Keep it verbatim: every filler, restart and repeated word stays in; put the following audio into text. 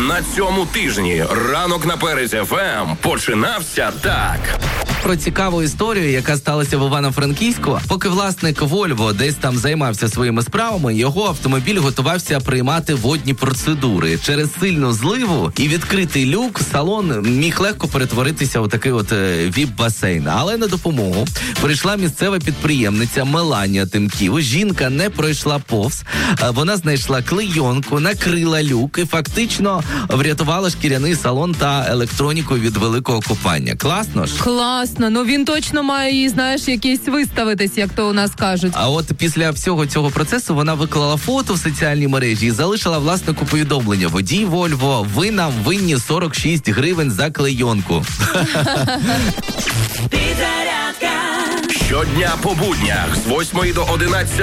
На цьому тижні ранок на Перезі еф ем починався так. Про цікаву історію, яка сталася в Івано-Франківську. Поки власник Вольво десь там займався своїми справами, його автомобіль готувався приймати водні процедури. Через сильну зливу і відкритий люк салон міг легко перетворитися у такий от віп-басейн. Але на допомогу прийшла місцева підприємниця Меланія Тимків. Жінка не пройшла повз. Вона знайшла клейонку, накрила люк і фактично врятувала шкіряний салон та електроніку від великого купання. Класно ж? Класно. Ну він точно має її, знаєш, якийсь виставитись, як то у нас кажуть. А от після всього цього процесу вона виклала фото в соціальній мережі і залишила власнику повідомлення: водій Вольво, ви нам винні сорок шість гривень за клейонку. Щодня по буднях з восьмої до одинадцятої